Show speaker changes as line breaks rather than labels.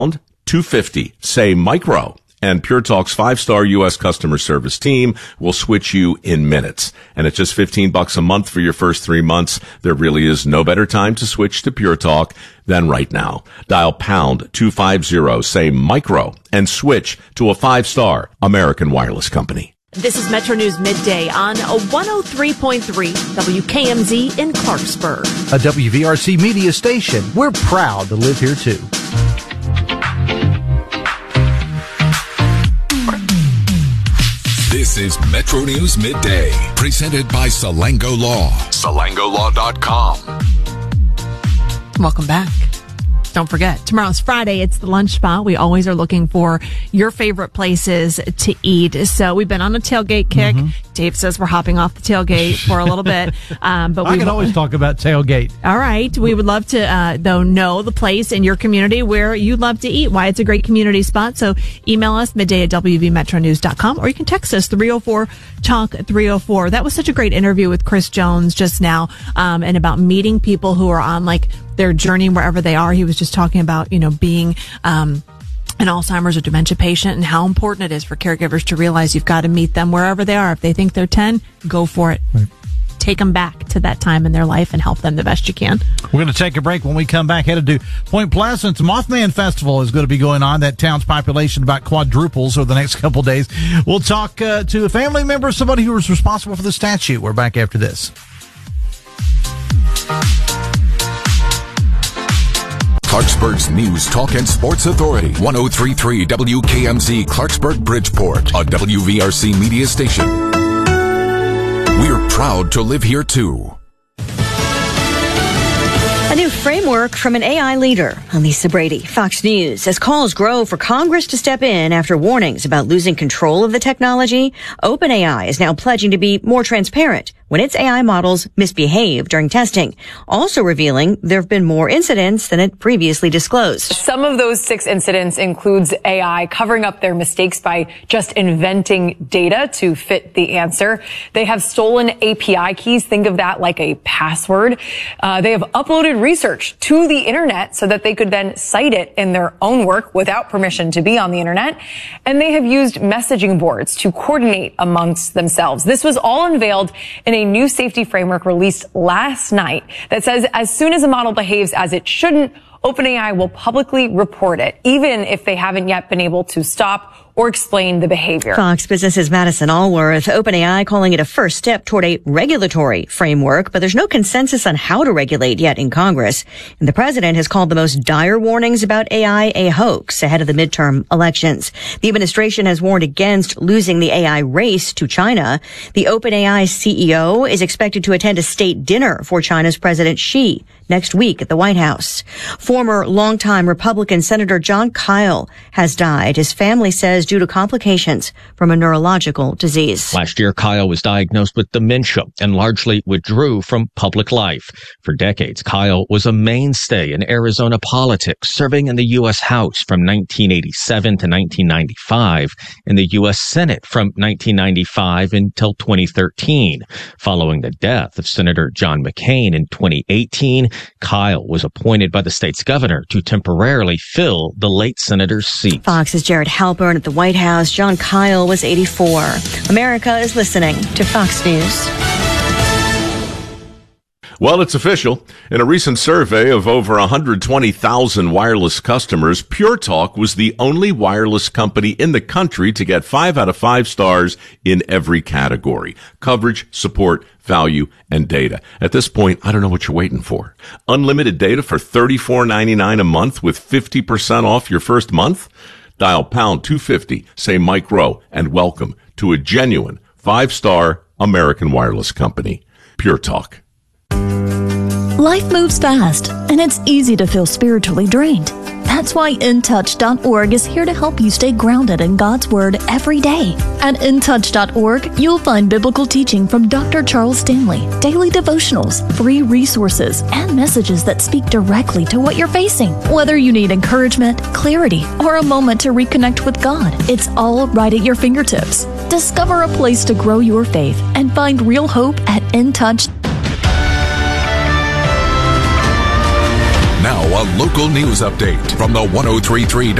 250. Say micro. And Pure Talk's 5-star U.S. customer service team will switch you in minutes. And at just $15 a month for your first 3 months, there really is no better time to switch to Pure Talk than right now. Dial pound 250, say micro, and switch to a 5-star American Wireless company.
This is Metro News Midday on a 103.3 WKMZ in Clarksburg.
A WVRC media station. We're proud to live here, too.
This is Metro News Midday, presented by Salango Law. SalangoLaw.com.
Welcome back. Don't forget, tomorrow's Friday. It's the lunch spot. We always are looking for your favorite places to eat. So we've been on a tailgate kick. Dave says we're hopping off the tailgate for a little bit. But
I can always talk about tailgate.
All right. We would love to, though, know the place in your community where you love to eat, why it's a great community spot. So email us midday@wvmetronews.com, or you can text us 304-TALK-304. That was such a great interview with Chris Jones just now, and about meeting people who are on their journey wherever they are. He was just talking about, being an Alzheimer's or dementia patient and how important it is for caregivers to realize you've got to meet them wherever they are. If they think they're 10, go for it. Right. Take them back to that time in their life and help them the best you can.
We're going to take a break. When we come back, headed to Point Pleasant. Mothman Festival is going to be going on. That town's population about quadruples over the next couple days. We'll talk to a family member, somebody who was responsible for the statue. We're back after this.
Clarksburg's News, Talk, and Sports Authority. 103.3 WKMZ, Clarksburg, Bridgeport, a WVRC media station. We're proud to live here, too.
A new framework from an AI leader. I'm Lisa Brady, Fox News. As calls grow for Congress to step in after warnings about losing control of the technology, OpenAI is now pledging to be more transparent when its AI models misbehave during testing, also revealing there have been more incidents than it previously disclosed.
Some of those 6 incidents includes AI covering up their mistakes by just inventing data to fit the answer. They have stolen API keys. Think of that like a password. They have uploaded research to the internet so that they could then cite it in their own work without permission to be on the internet. And they have used messaging boards to coordinate amongst themselves. This was all unveiled in a new safety framework released last night that says as soon as a model behaves as it shouldn't, OpenAI will publicly report it, even if they haven't yet been able to stop or explain the behavior.
Fox Business's Madison Allworth, OpenAI calling it a first step toward a regulatory framework, but there's no consensus on how to regulate yet in Congress. And the president has called the most dire warnings about AI a hoax ahead of the midterm elections. The administration has warned against losing the AI race to China. The OpenAI CEO is expected to attend a state dinner for China's President Xi next week at the White House. Former longtime Republican Senator Jon Kyl has died. His family says due to complications from a neurological disease.
Last year, Kyl was diagnosed with dementia and largely withdrew from public life. For decades, Kyl was a mainstay in Arizona politics, serving in the U.S. House from 1987 to 1995, in the U.S. Senate from 1995 until 2013. Following the death of Senator John McCain in 2018, Kyl was appointed by the state's governor to temporarily fill the late senator's seat.
Fox's Jared Halpern at the White House. Jon Kyl was 84. America is listening to Fox News.
Well, it's official. In a recent survey of over 120,000 wireless customers, Pure Talk was the only wireless company in the country to get 5 out of 5 stars in every category: coverage, support, value, and data. At this point, I don't know what you're waiting for. Unlimited data for $34.99 a month with 50% off your first month? Dial pound 250, say Mike Rowe, and welcome to a genuine 5-star American wireless company. Pure Talk.
Life moves fast, and it's easy to feel spiritually drained. That's why InTouch.org is here to help you stay grounded in God's Word every day. At InTouch.org, you'll find biblical teaching from Dr. Charles Stanley, daily devotionals, free resources, and messages that speak directly to what you're facing. Whether you need encouragement, clarity, or a moment to reconnect with God, it's all right at your fingertips. Discover a place to grow your faith and find real hope at InTouch.
Now A local news update from the 103.3